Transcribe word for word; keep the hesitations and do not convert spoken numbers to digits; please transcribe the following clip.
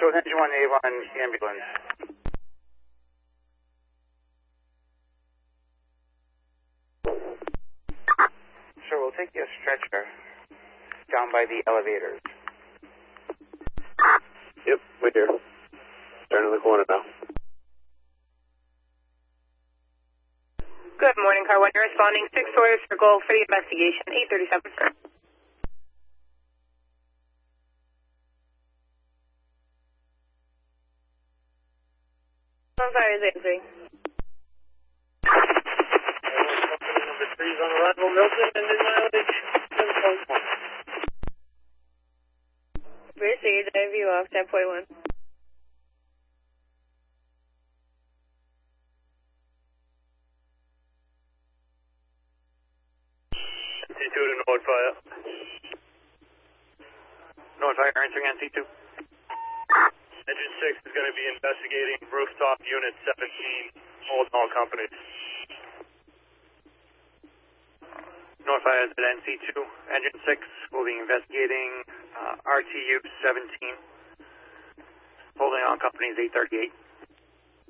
So engine one A one ambulance. Sure, we'll take you a stretcher down by the elevators. Yep, we're here. Turning the corner now. Good morning, car one. You're responding six orders for gold for the investigation, eight thirty-seven. I'm sorry, is answering. Number three is on arrival, Milton, and in mileage seven point one. Rear stage, I view off, ten point one. N T two to Nordfire. Nordfire answering N T two. Engine six is going to be investigating rooftop unit seventeen, all all companies. Nordfire is at N C two. Engine six will be investigating uh, R T U seventeen. Holding on companies eight thirty-eight.